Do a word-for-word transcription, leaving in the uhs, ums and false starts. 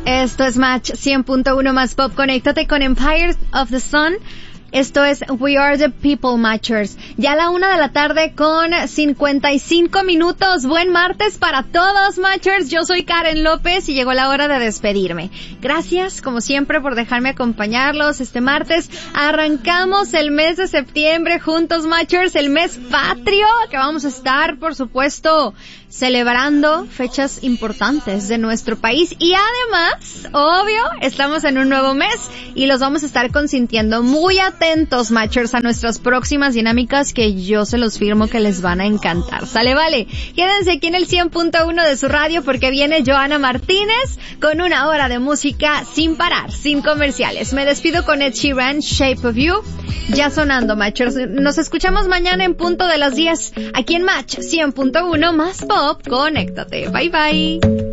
Esto es Match cien punto uno más Pop. Conéctate con Empire of the Sun. Esto es We Are the People Matchers. Ya a la una de la tarde con cincuenta y cinco minutos. Buen martes para todos, Matchers. Yo soy Karen López y llegó la hora de despedirme. Gracias, como siempre, por dejarme acompañarlos este martes. Arrancamos el mes de septiembre juntos, Matchers. El mes patrio, que vamos a estar, por supuesto, celebrando fechas importantes de nuestro país. Y además, obvio, estamos en un nuevo mes y los vamos a estar consintiendo. Muy atentos, Matchers, a nuestras próximas dinámicas que yo se los firmo que les van a encantar. Sale, vale. Quédense aquí en el cien punto uno de su radio porque viene Johanna Martínez con una hora de música sin parar, sin comerciales. Me despido con Ed Sheeran, Shape of You. Ya sonando, Matchers. Nos escuchamos mañana en punto de las diez aquí en Match cien punto uno más Pop. Conéctate. Bye bye.